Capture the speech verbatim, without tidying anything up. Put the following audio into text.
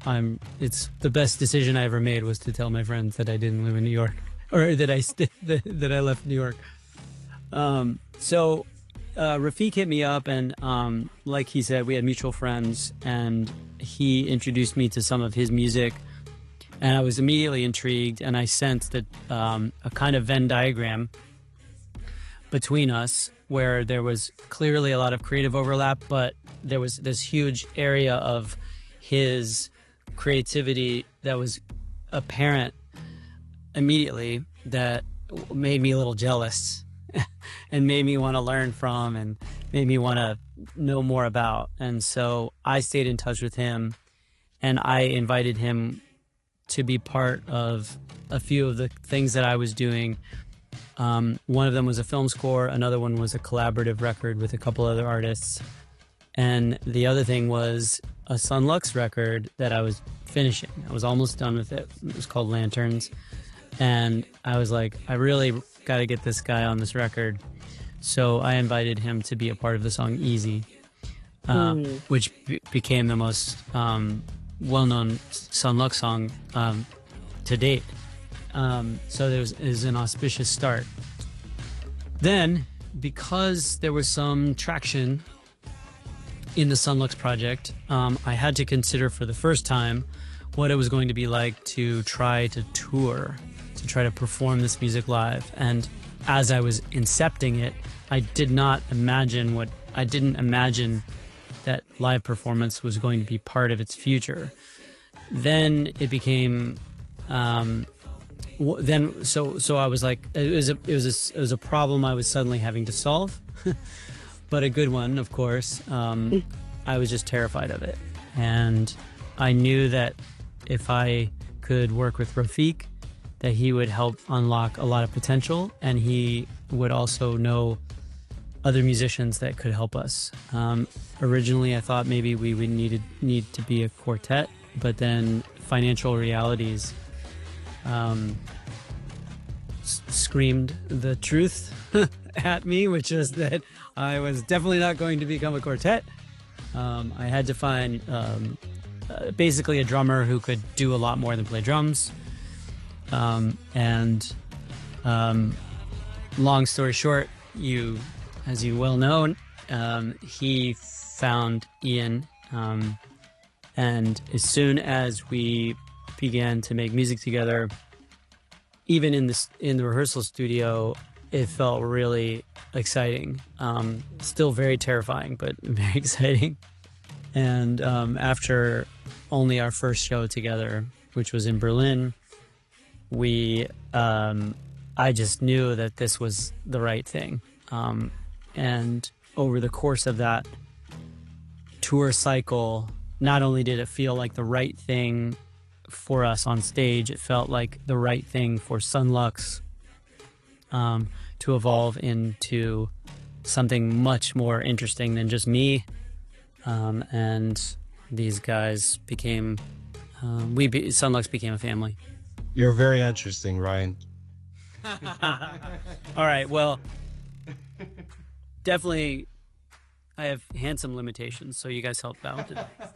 I'm. It's the best decision I ever made was to tell my friends that I didn't live in New York, or that I st- that, that I left New York. Um, so uh, Rafiq hit me up, and um, like he said, we had mutual friends, and he introduced me to some of his music, and I was immediately intrigued, and I sensed that um, a kind of Venn diagram between us, where there was clearly a lot of creative overlap, but there was this huge area of his creativity that was apparent immediately that made me a little jealous and made me want to learn from and made me want to know more about. And so I stayed in touch with him, and I invited him to be part of a few of the things that I was doing. Um, one of them was a film score. Another one was a collaborative record with a couple other artists. And the other thing was a Sunlux record that I was finishing. I was almost done with it. It was called Lanterns. And I was like, I really got to get this guy on this record. So I invited him to be a part of the song Easy, uh, mm. which b- became the most um, well-known Sunlux song um, to date. Um, so there was, it was an auspicious start. Then, because there was some traction in the Sunlux project, um, I had to consider for the first time what it was going to be like to try to tour, to try to perform this music live. And as I was incepting it, I did not imagine what, I didn't imagine that live performance was going to be part of its future. Then it became, um, then so so I was like, it was a it was a, it was a problem I was suddenly having to solve, but a good one, of course. Um, I was just terrified of it, and I knew that if I could work with Rafiq, that he would help unlock a lot of potential, and he would also know other musicians that could help us. Um, originally, I thought maybe we would needed need to be a quartet, but then financial realities um, s- screamed the truth at me, which is that I was definitely not going to become a quartet. Um, I had to find um, uh, basically a drummer who could do a lot more than play drums. Um, and um, long story short, you, as you well know, um, he found Ian, um, and as soon as we began to make music together, even in the in the rehearsal studio, it felt really exciting. Um, still very terrifying, but very exciting. And um, after only our first show together, which was in Berlin, we um, I just knew that this was the right thing. Um, and over the course of that tour cycle, not only did it feel like the right thing for us on stage, it felt like the right thing for Sunlux um, to evolve into something much more interesting than just me. Um, and these guys became, um, we be, Sunlux became a family. You're very interesting, Ryan. All right, well, definitely I have handsome limitations, so you guys help out.